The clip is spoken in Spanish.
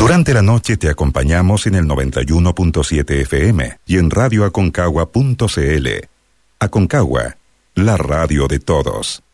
Durante la noche te acompañamos en el 91.7 FM y en radioaconcagua.cl. Aconcagua, la radio de todos.